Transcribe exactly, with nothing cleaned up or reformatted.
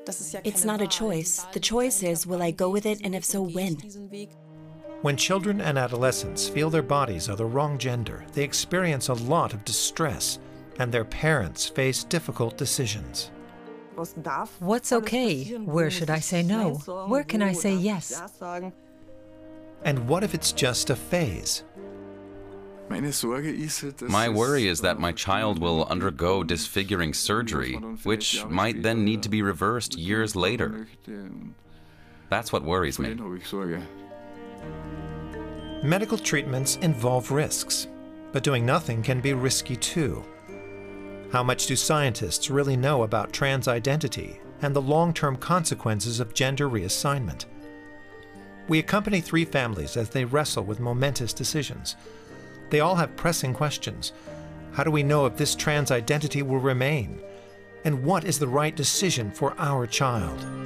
It's not a choice. The choice is, will I go with it, and if so, when? When children and adolescents feel their bodies are the wrong gender, they experience a lot of distress, and their parents face difficult decisions. What's okay? Where should I say no? Where can I say yes? And what if it's just a phase? My worry is that my child will undergo disfiguring surgery, which might then need to be reversed years later. That's what worries me. Medical treatments involve risks, but doing nothing can be risky too. How much do scientists really know about trans identity and the long-term consequences of gender reassignment? We accompany three families as they wrestle with momentous decisions. They all have pressing questions. How do we know if this trans identity will remain? And what is the right decision for our child?